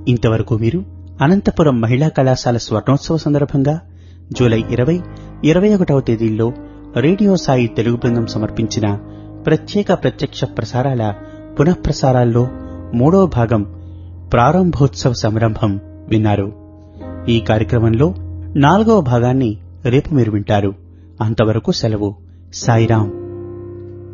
ఇంతవరకు మీరు అనంతపురం మహిళా కళాశాల స్వర్ణోత్సవ సందర్భంగా జూలై 20, 21వ తేదీల్లో రేడియో సాయి తెలుగు బృందం సమర్పించిన ప్రత్యేక ప్రత్యక్ష ప్రసారాల పునఃప్రసారాల్లో 3వ భాగం ప్రారంభోత్సవ సంరంభం విన్నారు. ఈ కార్యక్రమంలో 4వ భాగాన్ని రేపు మీరు వింటారు. అంతవరకు సెలవు. సాయిరాం.